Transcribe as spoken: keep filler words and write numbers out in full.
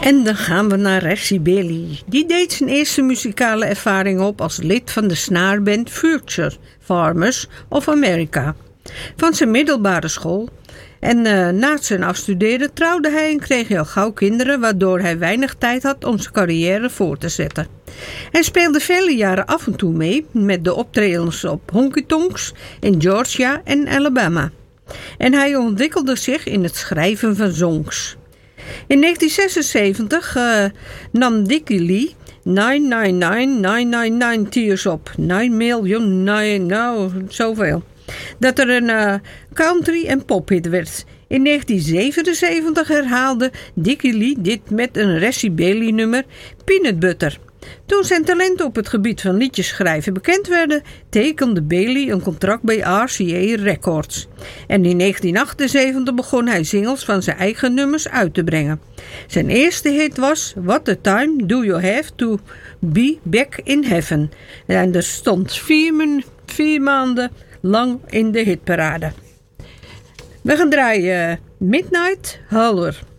En dan gaan we naar Ressie Bailey. Die deed zijn eerste muzikale ervaring op als lid van de snaarband Future Farmers of America. Van zijn middelbare school. En uh, na zijn afstuderen trouwde hij en kreeg hij al gauw kinderen, waardoor hij weinig tijd had om zijn carrière voor te zetten. Hij speelde vele jaren af en toe mee met de optredens op honky tonks in Georgia en Alabama. En hij ontwikkelde zich in het schrijven van songs. In negentien zesenzeventig uh, nam Dickie Lee nine nine nine nine nine nine tears op. nine miljoen, nine, nou, zoveel. Dat er een uh, country- en pophit werd. In negentien zevenenzeventig herhaalde Dickie Lee dit met een Ressie Bailey nummer, Peanut Butter. Toen zijn talenten op het gebied van liedjes schrijven bekend werden, tekende Bailey een contract bij R C A Records. En in negentien achtenzeventig begon hij singles van zijn eigen nummers uit te brengen. Zijn eerste hit was What a Time Do You Have To Be Back in Heaven. En er stond vier, min- vier maanden lang in de hitparade. We gaan draaien Midnight Holler.